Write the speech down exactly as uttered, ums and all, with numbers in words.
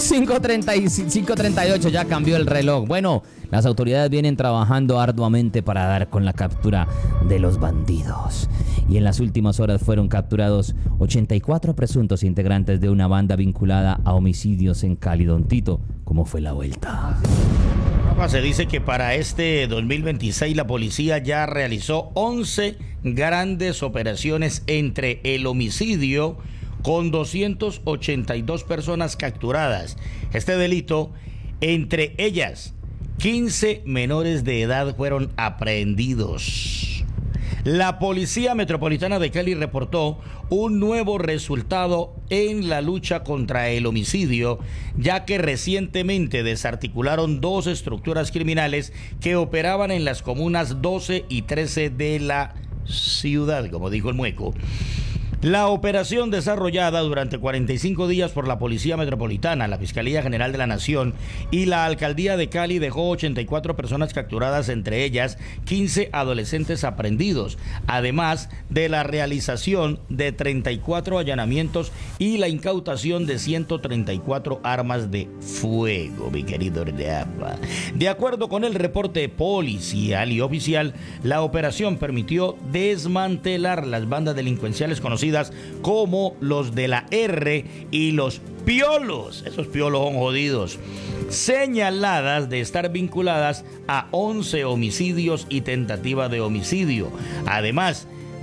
cinco treinta y ocho, ya cambió el reloj. Bueno, las autoridades vienen trabajando arduamente para dar con la captura de los bandidos. Y en las últimas horas fueron capturados ochenta y cuatro presuntos integrantes de una banda vinculada a homicidios en Cali. Don Tito, ¿cómo fue la vuelta? Se dice que para este dos mil veintiséis la policía ya realizó once grandes operaciones entre el homicidio, con doscientas ochenta y dos personas capturadas. Este delito, entre ellas quince menores de edad, fueron aprehendidos. La Policía Metropolitana de Cali reportó un nuevo resultado en la lucha contra el homicidio, ya que recientemente desarticularon dos estructuras criminales que operaban en las comunas doce y trece de la ciudad, como dijo el Mueco. La operación, desarrollada durante cuarenta y cinco días por la Policía Metropolitana, la Fiscalía General de la Nación y la Alcaldía de Cali, dejó ochenta y cuatro personas capturadas, entre ellas quince adolescentes aprehendidos, además de la realización de treinta y cuatro allanamientos y la incautación de ciento treinta y cuatro armas de fuego, mi querido Reapa. De acuerdo con el reporte policial y oficial, la operación permitió desmantelar las bandas delincuenciales conocidas como los de la R y los piolos. Esos piolos son jodidos, señaladas de estar vinculadas a once homicidios y tentativa de homicidio. Además,